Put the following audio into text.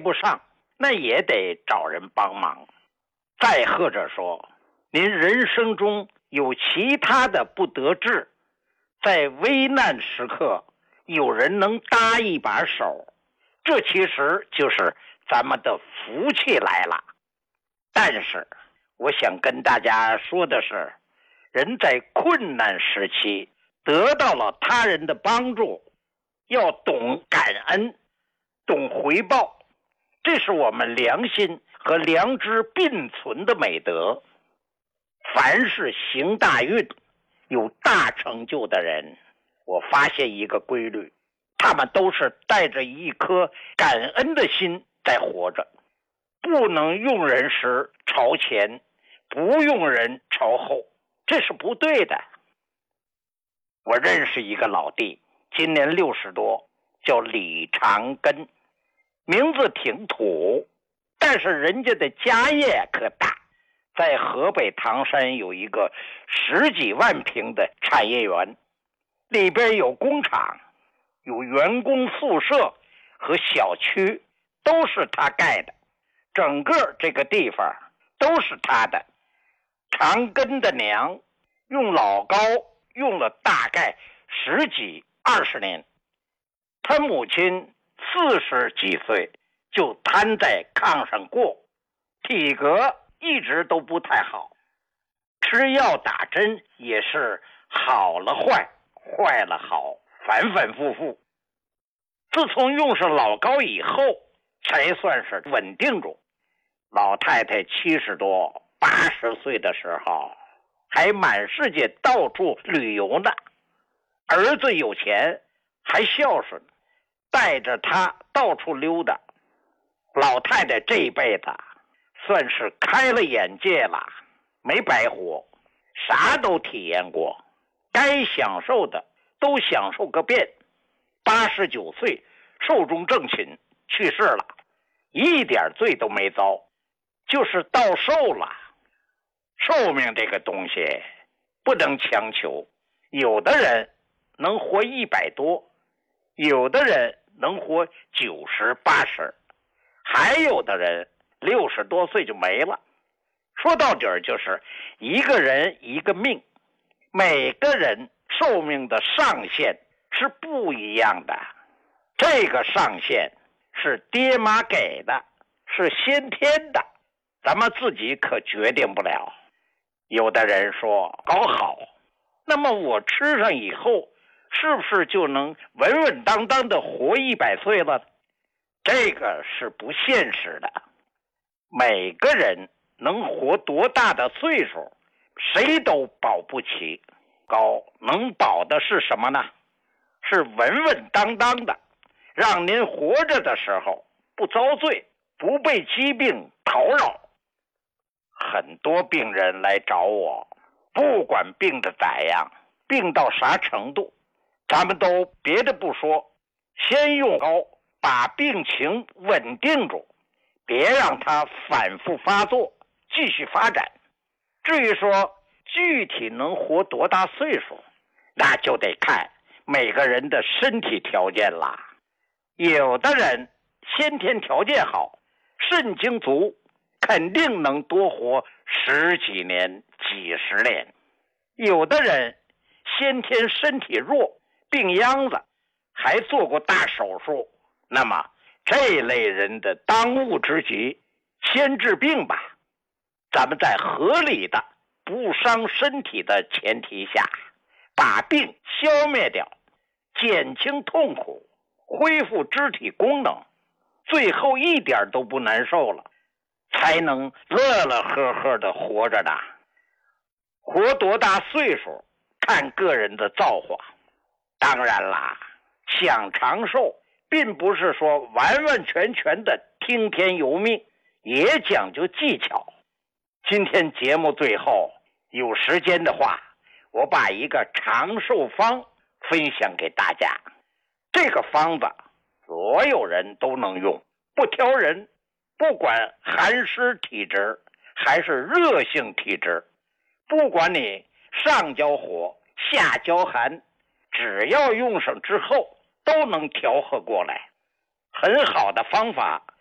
不上，那也得找人帮忙。再或者说，您人生中有其他的不得志，在危难时刻有人能搭一把手，这其实就是咱们的福气来了。但是我想跟大家说的是，人在困难时期得到了他人的帮助，要懂感恩，懂回报，这是我们良心和良知并存的美德。凡是行大运有大成就的人，我发现一个规律，他们都是带着一颗感恩的心在活着。不能用人时朝前，不用人朝后，这是不对的。我认识一个老弟，今年60多，叫李长根，名字挺土，但是人家的家业可大，在河北唐山有一个10几万平的产业园，里边有工厂，有员工宿舍和小区，都是他盖的，整个这个地方都是他的。长根的娘用老高用了大概10几20年，他母亲40几岁就瘫在炕上过，体格一直都不太好，吃药打针也是好了坏，坏了好，反反复复。自从用上老高以后，才算是稳定住。老太太70多80岁的时候，还满世界到处旅游呢。儿子有钱，还孝顺，带着他到处溜达。老太太这一辈子算是开了眼界了，没白活，啥都体验过，该享受的都享受个遍。89岁寿终正寝去世了，一点罪都没遭，就是到寿了。寿命这个东西不能强求，有的人能活100多，有的人能活90、80，还有的人60多岁就没了。说到底儿就是一个人一个命，每个人寿命的上限是不一样的，这个上限是爹妈给的，是先天的，咱们自己可决定不了。有的人说搞好，那么我吃上以后是不是就能稳稳当当的活100岁了？这个是不现实的。每个人能活多大的岁数，谁都保不齐。高能保的是什么呢？是稳稳当当的，让您活着的时候不遭罪，不被疾病叨扰。很多病人来找我，不管病的咋样，病到啥程度，咱们都别的不说，先用高把病情稳定住，别让它反复发作，继续发展。至于说具体能活多大岁数，那就得看每个人的身体条件啦。有的人先天条件好，肾精足，肯定能多活10几年、几十年。有的人先天身体弱，病秧子，还做过大手术，那么这类人的当务之急，先治病吧。咱们在合理的不伤身体的前提下，把病消灭掉，减轻痛苦，恢复肢体功能，最后一点都不难受了，才能乐乐呵呵的活着呢。活多大岁数看个人的造化。当然啦，想长寿并不是说完完全全的听天由命，也讲究技巧。今天节目最后有时间的话，我把一个长寿方分享给大家。这个方子所有人都能用，不挑人，不管寒湿体质还是热性体质，不管你上焦火下焦寒，只要用上之后都能调和过来。很好的方法，